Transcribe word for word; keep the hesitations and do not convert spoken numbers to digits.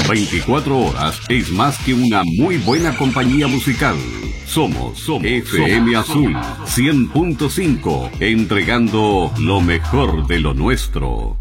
veinticuatro horas es más que una muy buena compañía musical. Somos, somos F M Azul cien punto cinco, entregando lo mejor de lo nuestro.